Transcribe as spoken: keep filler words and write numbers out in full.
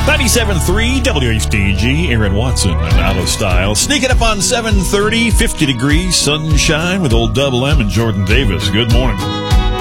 ninety-seven point three W H D G, Aaron Watson and Out of Style. Sneaking up on seven thirty, fifty degrees, sunshine with old Double M and Jordan Davis. Good morning.